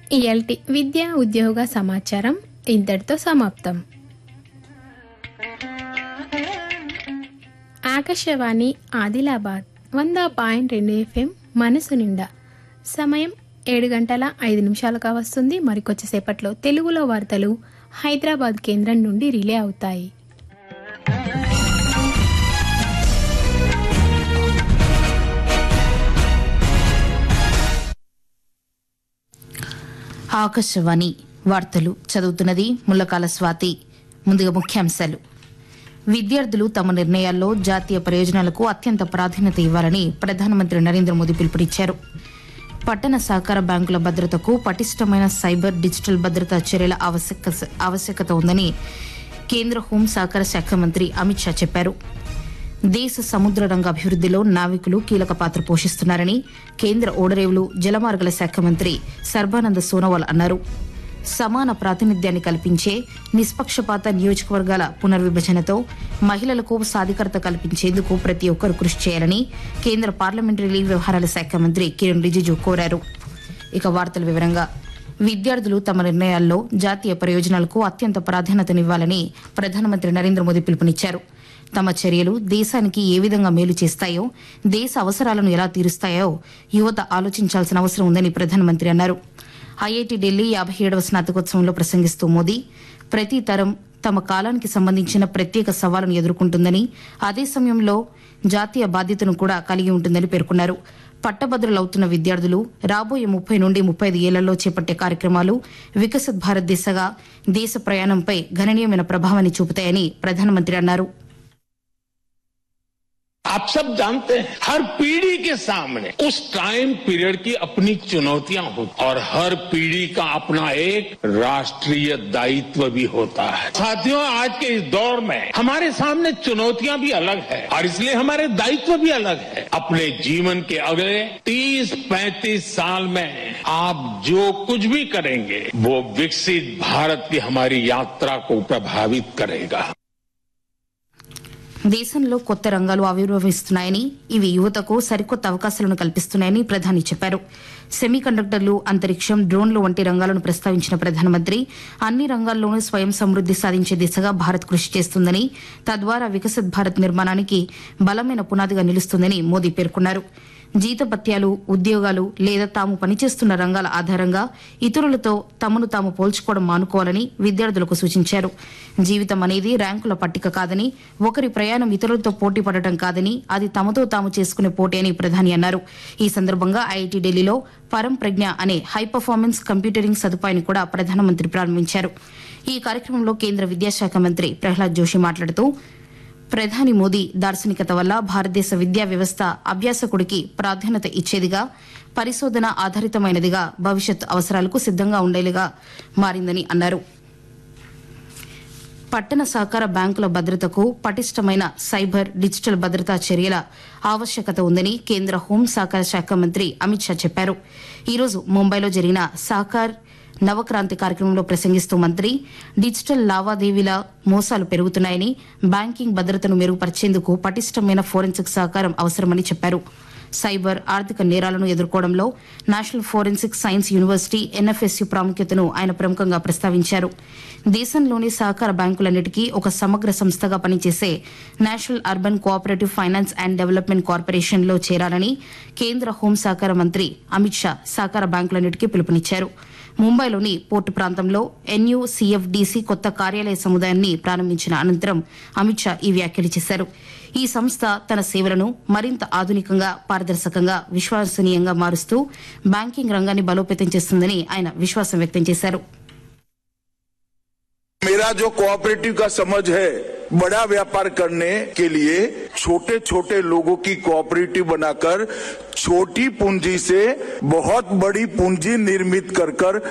ఇయాల్టి విద్యా ఉద్యోగ సమాచారం ఇంతటితో సమాప్తం. ఆకాశవాణి ఆదిలాబాద్ 100.2 FM మనసు నిండా. సమయం 7:05 కావస్తుంది. మరికొద్దిసేపట్లో తెలుగులో వార్తలు హైదరాబాద్ కేంద్రం నుండి రిలే అవుతాయి. ఆకాశవాణి వార్తలు చదువుతున్నది ముల్లకాల స్వాతి. ముందుగా ముఖ్యాంశాలు. విద్యార్థులు తమ నిర్ణయాల్లో జాతీయ ప్రయోజనాలకు అత్యంత ప్రాధాన్యత ఇవ్వాలని ప్రధానమంత్రి నరేంద్ర మోదీ పిలుపునిచ్చారు. పట్టణ సహకార బ్యాంకుల భద్రతకు పటిష్టమైన సైబర్ డిజిటల్ భద్రతా చర్యల ఆవశ్యకత ఉందని కేంద్ర హోం సహకార శాఖ మంత్రి అమిత్ షా చెప్పారు. దేశ సముద్ర రంగ అభివృద్దిలో నావికులు కీలక పాత్ర పోషిస్తున్నారని కేంద్ర ఓడరేవులు జలమార్గాల శాఖ మంత్రి సర్బానంద సోనోవాల్ అన్నారు. సమాన ప్రాతినిధ్యాన్ని కల్పించే నిష్పక్షపాత నియోజకవర్గాల పునర్విభజనతో మహిళలకు సాధికారత కల్పించేందుకు ప్రతి ఒక్కరూ కృషి చేయాలని కేంద్ర పార్లమెంటరీ వ్యవహారాల శాఖ మంత్రి కిరణ్ రిజిజు కోరారు. ఇక వార్తల వివరంగా. విద్యార్థులు తమ నిర్ణయాల్లో జాతీయ ప్రయోజనాలకు అత్యంత ప్రాధాన్యతనివ్వాలని ప్రధానమంత్రి నరేంద్ర మోదీ పిలుపునిచ్చారు. తమ చర్యలు దేశానికి ఏ విధంగా మేలు చేస్తాయో, దేశ అవసరాలను ఎలా తీరుస్తాయో యువత ఆలోచించాల్సిన అవసరం ఉందని ప్రధానమంత్రి అన్నారు. ఐఐటి ఢిల్లీ 57వ స్నాతకోత్సవంలో ప్రసంగిస్తూ మోదీ ప్రతి తరం తమ కాలానికి సంబంధించిన ప్రత్యేక సవాలును ఎదుర్కొంటుందని, అదే సమయంలో జాతీయ బాధ్యతను కూడా కలిగి ఉంటుందని పేర్కొన్నారు. పట్టభద్రులవుతున్న విద్యార్థులు రాబోయే 30 నుండి 35 ఏళ్లలో చేపట్టే కార్యక్రమాలు వికసిత్ భారత్ దిశగా దేశ ప్రయాణంపై గణనీయమైన ప్రభావాన్ని చూపుతాయని ప్రధానమంత్రి అన్నారు. आप सब जानते हैं हर पीढ़ी के सामने उस टाइम पीरियड की अपनी चुनौतियां होती और हर पीढ़ी का अपना एक राष्ट्रीय दायित्व भी होता है. साथियों, आज के इस दौर में हमारे सामने चुनौतियां भी अलग है और इसलिए हमारे दायित्व भी अलग है. अपने जीवन के अगले 30-35 साल में आप जो कुछ भी करेंगे वो विकसित भारत की हमारी यात्रा को प्रभावित करेगा. దేశంలో కొత్త రంగాలు ఆవిర్భవిస్తున్నాయని, ఇవి యువతకు సరికొత్త అవకాశాలను కల్పిస్తున్నాయని ప్రధాని చెప్పారు. సెమీ కండక్టర్లు, అంతరిక్షం, డ్రోన్లు వంటి రంగాలను ప్రస్తావించిన ప్రధానమంత్రి అన్ని రంగాల్లోనూ స్వయం సమృద్ది సాధించే దిశగా భారత్ కృషి చేస్తుందని, తద్వారా వికసిత్ భారత్ నిర్మాణానికి బలమైన పునాదిగా నిలుస్తుందని మోదీ పేర్కొన్నారు. జీతభత్యాలు, ఉద్యోగాలు లేదా తాము పనిచేస్తున్న రంగాల ఆధారంగా ఇతరులతో తమను తాము పోల్చుకోవడం మానుకోవాలని విద్యార్థులకు సూచించారు. జీవితం అనేది ర్యాంకుల పట్టిక కాదని, ఒకరి ప్రయాణం ఇతరులతో పోటీ పడటం కాదని, అది తమతో తాము చేసుకునే పోటీ అని ప్రధాని అన్నారు. ఈ సందర్భంగా ఐఐటి ఢిల్లీలో పరం ప్రజ్ఞ అనే హై పర్ఫార్మెన్స్ కంప్యూటరింగ్ సదుపాయాన్ని కూడా ప్రధానమంత్రి ప్రారంభించారు. ఈ కార్యక్రమంలో కేంద్ర విద్యాశాఖ మంత్రి ప్రహ్లాద్ జోషి మాట్లాడుతూ, ప్రధాని మోదీ దార్శనికత వల్ల భారతదేశ విద్యా వ్యవస్థ అభ్యాసకుడికి ప్రాధాన్యత ఇచ్చేదిగా, పరిశోధన ఆధారితమైనదిగా, భవిష్యత్ అవసరాలకు సిద్దంగా ఉండేదిగా మారిందని అన్నారు. పట్టణ సహకార బ్యాంకుల భద్రతకు పటిష్టమైన సైబర్ డిజిటల్ భద్రతా చర్యల ఆవశ్యకత ఉందని కేంద్ర హోం సహకార శాఖ మంత్రి అమిత్ షా చెప్పారు. ఈరోజు ముంబైలో జరిగిన సహకార్ నవక్రాంతి కార్యక్రమంలో ప్రసంగిస్తూ మంత్రి డిజిటల్ లావాదేవీల మోసాలు పెరుగుతున్నాయని, బ్యాంకింగ్ భద్రతను మెరుగుపరిచేందుకు పటిష్టమైన ఫోరెన్సిక్ సహకారం అవసరమని చెప్పారు. సైబర్ ఆర్థిక నేరాలను ఎదుర్కోవడంలో national forensic science university NFSU ప్రాముఖ్యతను ఆయన ప్రముఖంగా ప్రస్తావించారు. దేశంలోని సహకార బ్యాంకులన్నిటికీ ఒక సమగ్ర సంస్థగా పనిచేసే national urban cooperative finance and development కార్పొరేషన్లో చేరాలని కేంద్ర హోం సహకార మంత్రి అమిత్ షా సహకార బ్యాంకులన్నిటికీ పిలుపునిచ్చారు. ముంబైలోని పోర్టు ప్రాంతంలో ఎన్యూసీఎఫ్డీసీ కొత్త కార్యాలయ సముదాయాన్ని ప్రారంభించిన అనంతరం అమిత్ షా ఈ వ్యాఖ్యలు చేశారు. ఈ సంస్థ తన సేవలను మరింత ఆధునికంగా, పారదర్శకంగా, విశ్వసనీయంగా మారుస్తూ బ్యాంకింగ్ రంగాన్ని బలోపేతం చేస్తుందని ఆయన విశ్వాసం వ్యక్తం చేశారు. मेरा जो कोऑपरेटिव का समझ है, बड़ा व्यापार करने के लिए छोटे छोटे लोगों की कोऑपरेटिव बनाकर छोटी पूंजी से बहुत बड़ी पूंजी निर्मित कर